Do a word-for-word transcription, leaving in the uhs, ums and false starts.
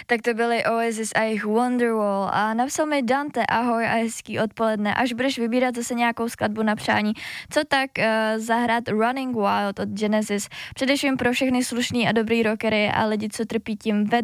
Tak to byly Oasis a jejich Wonderwall a napsal mi Dante, ahoj a hezký odpoledne, až budeš vybírat zase nějakou skladbu na přání, co tak uh, zahrát Running Wild od Genesis, především pro všechny slušný a dobrý rockery a lidi, co trpí tím